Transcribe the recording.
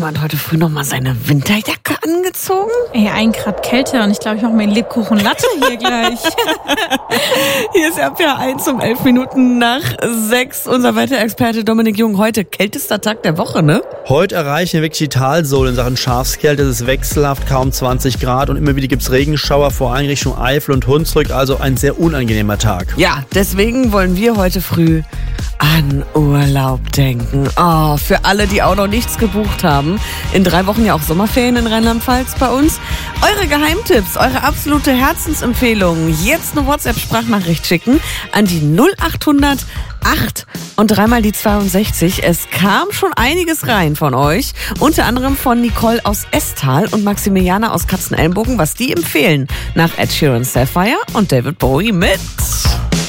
jemand heute früh noch mal seine Winterjacke angezogen? Ey, 1 Grad Kälte und ich glaube, ich mache mir einen Lebkuchen Latte hier gleich. Hier ist RPA 1 um 11 Minuten nach 6. Unser Wetterexperte Dominik Jung. Heute kältester Tag der Woche, ne? Heute erreichen wir wirklich die Talsohle in Sachen Schafskälte. Es ist wechselhaft, kaum 20 Grad und immer wieder gibt's Regenschauer, vor allem Richtung Eifel und Hunsrück. Also ein sehr unangenehmer Tag. Ja, deswegen wollen wir heute früh an Urlaub denken. Oh, für alle, die auch noch nichts gebucht haben. In 3 Wochen ja auch Sommerferien in Rheinland-Pfalz bei uns. Eure Geheimtipps, eure absolute Herzensempfehlung. Jetzt eine WhatsApp-Sprachnachricht schicken an die 0800 8 und 3 mal die 62. Es kam schon einiges rein von euch. Unter anderem von Nicole aus Estal und Maximiliana aus Katzenelnbogen, was die empfehlen. Nach Ed Sheeran, Sapphire und David Bowie mit